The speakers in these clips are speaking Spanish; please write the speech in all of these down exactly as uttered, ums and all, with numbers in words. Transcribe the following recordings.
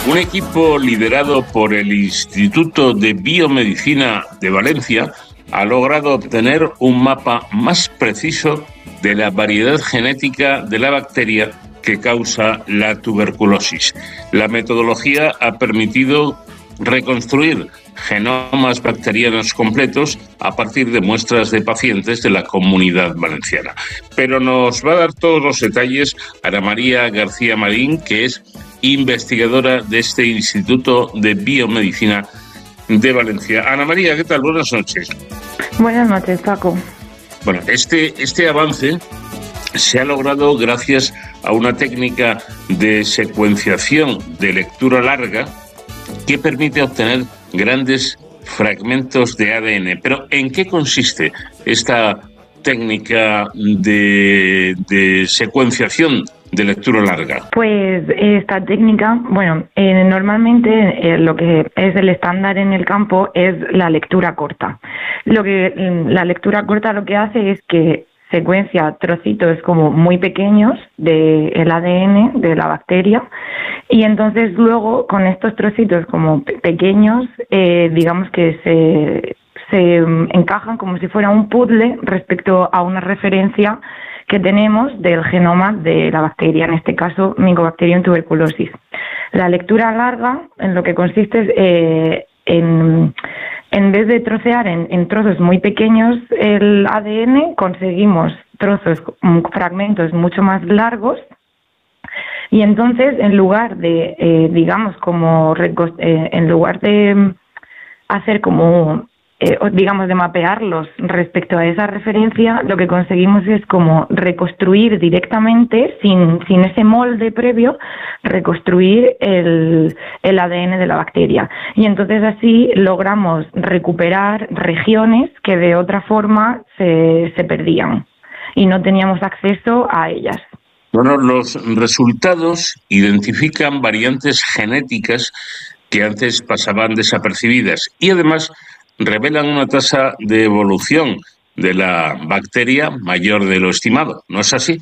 Un equipo liderado por el Instituto de Biomedicina de Valencia ha logrado obtener un mapa más preciso de la variedad genética de la bacteria que causa la tuberculosis. La metodología ha permitido reconstruir genomas bacterianos completos a partir de muestras de pacientes de la Comunidad Valenciana. Pero nos va a dar todos los detalles Ana María García Marín, que es investigadora de este Instituto de Biomedicina de Valencia. Ana María, ¿qué tal? Buenas noches. Buenas noches, Paco. Bueno, este, este avance se ha logrado gracias a una técnica de secuenciación de lectura larga que permite obtener grandes fragmentos de A D N. Pero ¿en qué consiste esta técnica de, de secuenciación de lectura larga? Pues esta técnica, bueno, eh, normalmente eh, lo que es el estándar en el campo es la lectura corta. Lo que la lectura corta lo que hace es que secuencia trocitos como muy pequeños del A D N de la bacteria, y entonces luego con estos trocitos como pe- pequeños, eh, digamos que se, se encajan como si fuera un puzzle respecto a una referencia que tenemos del genoma de la bacteria, en este caso Mycobacterium tuberculosis. La lectura larga en lo que consiste es eh, en, en vez de trocear en, en trozos muy pequeños el A D N, conseguimos trozos, fragmentos mucho más largos, y entonces en lugar de, eh, digamos, como eh, en lugar de hacer como Eh, digamos, de mapearlos respecto a esa referencia, lo que conseguimos es como reconstruir directamente, sin, sin ese molde previo, reconstruir el, el A D N de la bacteria. Y entonces así logramos recuperar regiones que de otra forma se, se perdían y no teníamos acceso a ellas. Bueno, los resultados identifican variantes genéticas que antes pasaban desapercibidas y además revelan una tasa de evolución de la bacteria mayor de lo estimado, ¿no es así?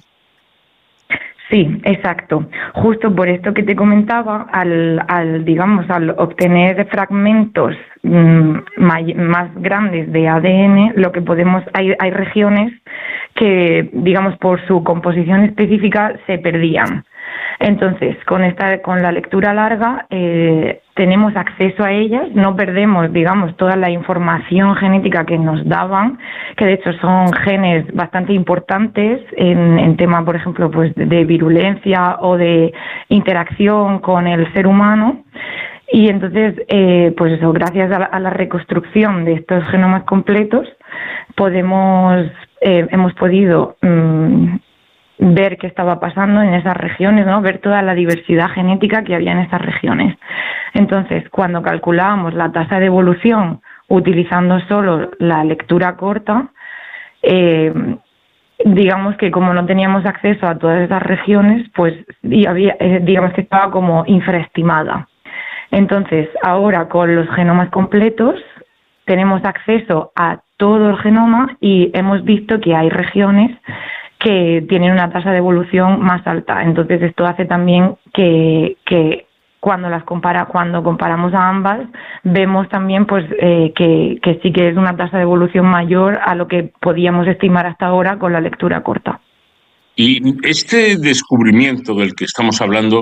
Sí, exacto. Justo por esto que te comentaba, al, al digamos, al obtener fragmentos mmm, may, más grandes de A D N, lo que podemos, hay, hay regiones que, digamos, por su composición específica se perdían. Entonces, con esta, con la lectura larga, eh, tenemos acceso a ellas, no perdemos, digamos, toda la información genética que nos daban, que de hecho son genes bastante importantes en, en tema, por ejemplo, pues de virulencia o de interacción con el ser humano. Y entonces, eh, pues eso, gracias a la, a la reconstrucción de estos genomas completos, podemos, eh, hemos podido mmm, ver qué estaba pasando en esas regiones, ¿no? Ver toda la diversidad genética que había en esas regiones. Entonces, cuando calculábamos la tasa de evolución utilizando solo la lectura corta, eh, digamos que como no teníamos acceso a todas esas regiones, pues y había, eh, digamos que estaba como infraestimada. Entonces, ahora con los genomas completos tenemos acceso a todo el genoma y hemos visto que hay regiones que tienen una tasa de evolución más alta. Entonces esto hace también que, que cuando las compara, cuando comparamos a ambas, vemos también pues eh, que, que sí que es una tasa de evolución mayor a lo que podíamos estimar hasta ahora con la lectura corta. Y este descubrimiento del que estamos hablando